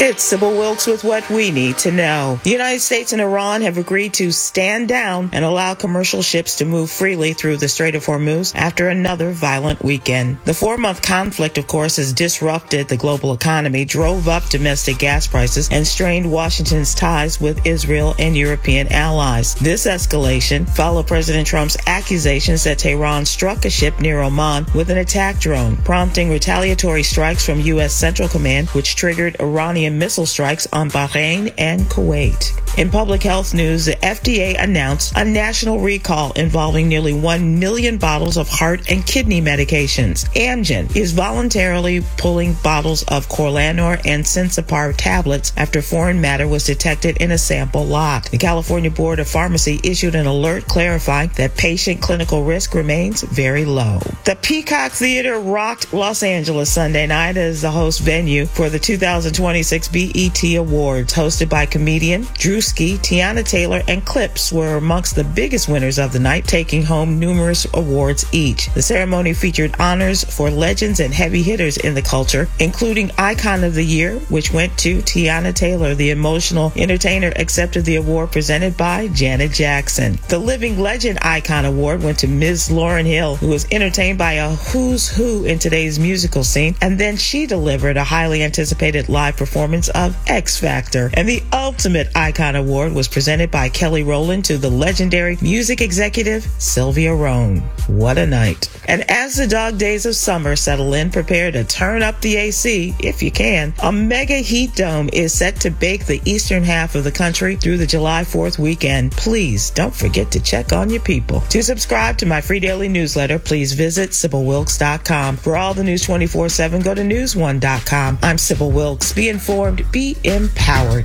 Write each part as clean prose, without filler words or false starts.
It's Sybil Wilkes with what we need to know. The United States and Iran have agreed to stand down and allow commercial ships to move freely through the Strait of Hormuz after another violent weekend. The 4-month conflict, of course, has disrupted the global economy, drove up domestic gas prices, and strained Washington's ties with Israel and European allies. This escalation followed President Trump's accusations that Tehran struck a ship near Oman with an attack drone, prompting retaliatory strikes from U.S. Central Command, which triggered Iranian missile strikes on Bahrain and Kuwait. In public health news, the FDA announced a national recall involving nearly 1 million bottles of heart and kidney medications. Amgen is voluntarily pulling bottles of Corlanor and Sensipar tablets after foreign matter was detected in a sample lot. The California Board of Pharmacy issued an alert clarifying that patient clinical risk remains very low. The Peacock Theater rocked Los Angeles Sunday night as the host venue for the 2026 BET Awards, hosted by comedian Drewski, Tiana Taylor, and Clips were amongst the biggest winners of the night, taking home numerous awards each. The ceremony featured honors for legends and heavy hitters in the culture, including Icon of the Year, which went to Tiana Taylor. The emotional entertainer accepted the award presented by Janet Jackson. The Living Legend Icon Award went to Ms. Lauryn Hill, who was entertained by a who's who in today's musical scene, and then she delivered a highly anticipated live performance of X Factor. And the Ultimate Icon Award was presented by Kelly Rowland to the legendary music executive Sylvia Rhone. What a night. And as the dog days of summer settle in, prepare to turn up the AC if you can. A mega heat dome is set to bake the eastern half of the country through the July 4th weekend. Please don't forget to check on your people. To subscribe to my free daily newsletter, please visit SybilWilkes.com. For all the news 24/7, go to newsone.com. I'm Sybil Wilkes. Be informed, be empowered.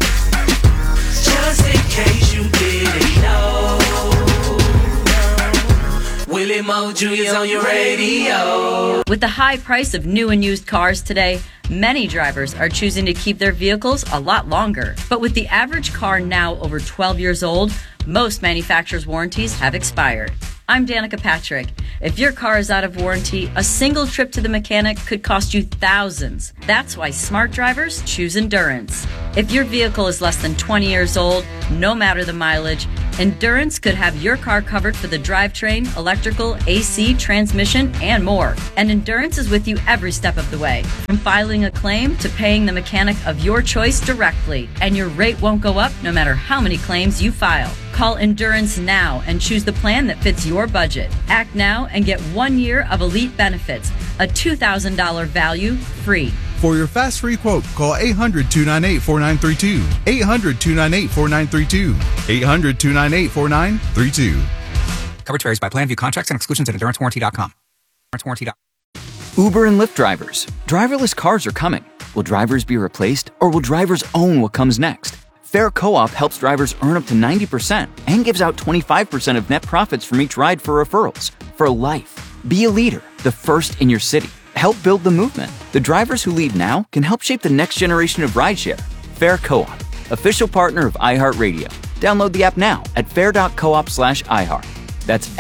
Just in case you didn't know, Willie Mo Jr. is on your radio. With the high price of new and used cars today, many drivers are choosing to keep their vehicles a lot longer. But with the average car now over 12 years old, most manufacturers' warranties have expired. I'm Danica Patrick. If your car is out of warranty, a single trip to the mechanic could cost you thousands. That's why smart drivers choose Endurance. If your vehicle is less than 20 years old, no matter the mileage, Endurance could have your car covered for the drivetrain, electrical, AC, transmission, and more. And Endurance is with you every step of the way, from filing a claim to paying the mechanic of your choice directly. And your rate won't go up no matter how many claims you file. Call Endurance now and choose the plan that fits your budget. Act now and get 1 year of elite benefits, a $2,000 value free. For your fast free quote, call 800-298-4932. 800-298-4932. 800-298-4932. Coverage varies by plan. View contracts and exclusions at EnduranceWarranty.com. Uber and Lyft drivers. Driverless cars are coming. Will drivers be replaced, or will drivers own what comes next? Fair Co-op helps drivers earn up to 90% and gives out 25% of net profits from each ride for referrals. For life. Be a leader, the first in your city. Help build the movement. The drivers who lead now can help shape the next generation of rideshare. Fair Co-op, official partner of iHeartRadio. Download the app now at fair.coop/iHeart. That's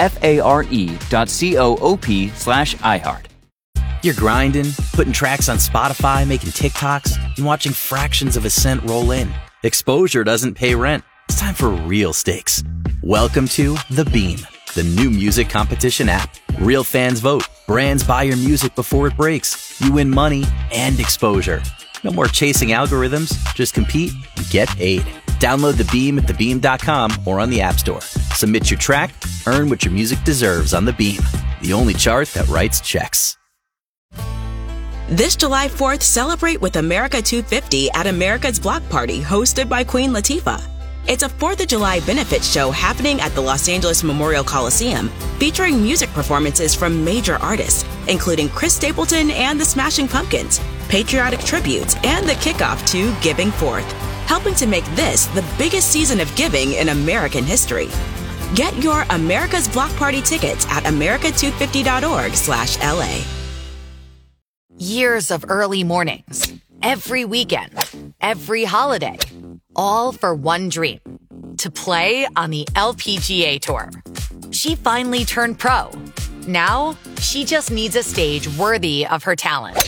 FARE.coop/iHeart. You're grinding, putting tracks on Spotify, making TikToks, and watching fractions of a cent roll in. Exposure doesn't pay rent. It's time for real stakes. Welcome to The Beam, the new music competition app. Real fans vote. Brands buy your music before it breaks. You win money and exposure. No more chasing algorithms. Just compete and get paid. Download The Beam at thebeam.com or on the App Store. Submit your track, earn what your music deserves on The Beam, the only chart that writes checks. This July 4th, celebrate with America 250 at America's Block Party, hosted by Queen Latifah. It's a 4th of July benefit show happening at the Los Angeles Memorial Coliseum, featuring music performances from major artists, including Chris Stapleton and the Smashing Pumpkins, patriotic tributes, and the kickoff to Giving Forth, helping to make this the biggest season of giving in American history. Get your America's Block Party tickets at america250.org/LA. Years of early mornings, every weekend, every holiday, all for one dream, to play on the LPGA Tour. She finally turned pro. Now, she just needs a stage worthy of her talent.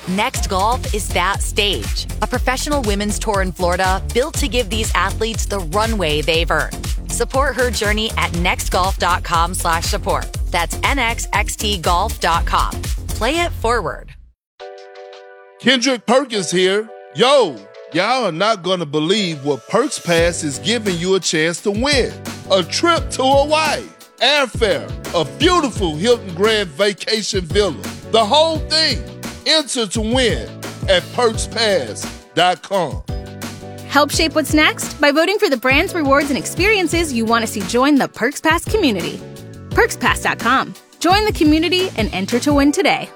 Next Golf is that stage. A professional women's tour in Florida built to give these athletes the runway they've earned. Support her journey at nextgolf.com/support. That's nxxtgolf.com. Play it forward. Kendrick Perkins here. Yo, y'all are not going to believe what Perks Pass is giving you a chance to win. A trip to Hawaii, airfare, a beautiful Hilton Grand Vacation Villa. The whole thing. Enter to win at PerksPass.com. Help shape what's next by voting for the brands, rewards, and experiences you want to see join the Perks Pass community. PerksPass.com. Join the community and enter to win today.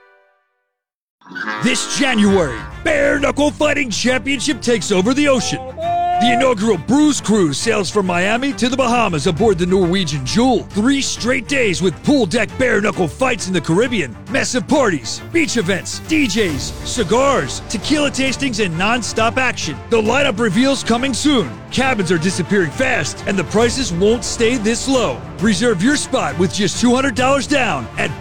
This January, Bare Knuckle Fighting Championship takes over the ocean. The inaugural Bruise Cruise sails from Miami to the Bahamas aboard the Norwegian Jewel. 3 straight days with pool deck bare knuckle fights in the Caribbean, massive parties, beach events, DJs, cigars, tequila tastings, and non-stop action. The lineup reveals coming soon. Cabins are disappearing fast, and the prices won't stay this low. Reserve your spot with just $200 down at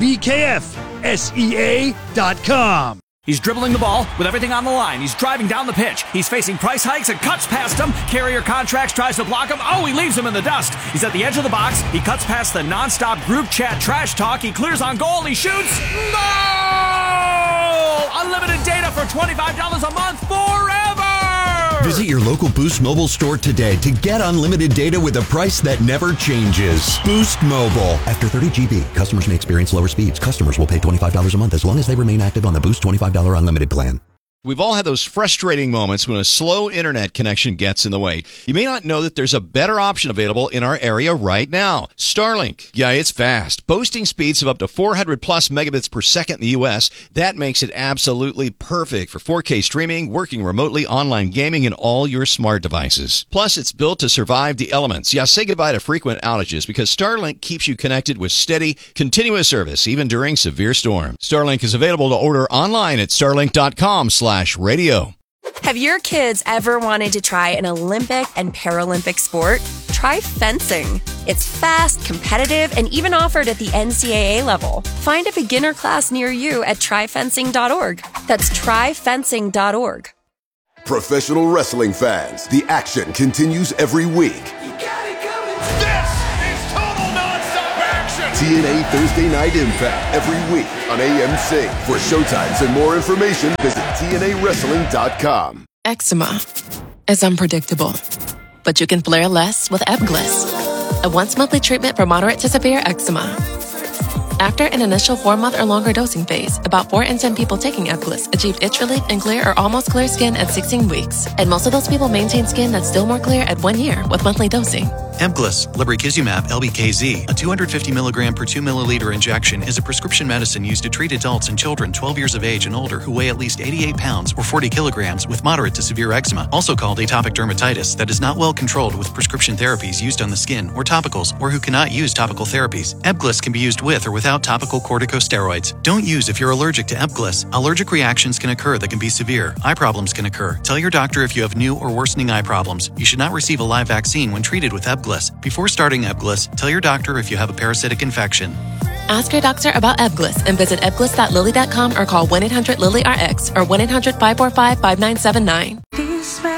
BKFSEA.com. He's dribbling the ball with everything on the line. He's driving down the pitch. He's facing price hikes and cuts past him. Carrier Contracts tries to block him. Oh, he leaves him in the dust. He's at the edge of the box. He cuts past the nonstop group chat trash talk. He clears on goal. He shoots. Goal! Unlimited data for $25 a month forever! Visit your local Boost Mobile store today to get unlimited data with a price that never changes. Boost Mobile. After 30 GB, customers may experience lower speeds. Customers will pay $25 a month as long as they remain active on the Boost $25 unlimited plan. We've all had those frustrating moments when a slow internet connection gets in the way. You may not know that there's a better option available in our area right now. Starlink. Yeah, it's fast. Boasting speeds of up to 400 plus megabits per second in the U.S. That makes it absolutely perfect for 4K streaming, working remotely, online gaming, and all your smart devices. Plus, it's built to survive the elements. Yeah, say goodbye to frequent outages because Starlink keeps you connected with steady, continuous service, even during severe storms. Starlink is available to order online at starlink.com/radio. Have your kids ever wanted to try an Olympic and Paralympic sport? Try fencing. It's fast, competitive, and even offered at the NCAA level. Find a beginner class near you at tryfencing.org. That's tryfencing.org. Professional wrestling fans, the action continues every week. TNA Thursday Night Impact every week on AMC. For showtimes and more information, visit TNAWrestling.com. Eczema is unpredictable, but you can flare less with Ebglyss, a once-monthly treatment for moderate to severe eczema. After an initial 4-month or longer dosing phase, about 4 in 10 people taking Ebglyss achieved itch relief and clear or almost clear skin at 16 weeks. And most of those people maintain skin that's still more clear at 1 year with monthly dosing. Ebglyss, lebrikizumab LBKZ, a 250 milligram per 2 milliliter injection, is a prescription medicine used to treat adults and children 12 years of age and older who weigh at least 88 pounds or 40 kilograms with moderate to severe eczema, also called atopic dermatitis, that is not well controlled with prescription therapies used on the skin or topicals, or who cannot use topical therapies. Ebglyss can be used with or without topical corticosteroids. Don't use if you're allergic to Ebglyss. Allergic reactions can occur that can be severe. Eye problems can occur. Tell your doctor if you have new or worsening eye problems. You should not receive a live vaccine when treated with Ebglyss. Before starting Ebglyss, tell your doctor if you have a parasitic infection. Ask your doctor about Ebglyss and visit ebglyss.lilly.com or call 1-800-LILY-RX or 1-800-545-5979.